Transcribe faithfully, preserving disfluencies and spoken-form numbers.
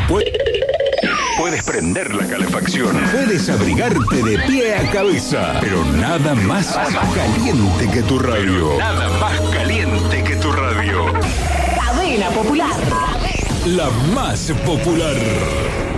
Puedes prender la calefacción, puedes abrigarte de pie a cabeza, pero nada más caliente que tu radio. Nada más caliente que tu radio. Cadena Popular. La más popular.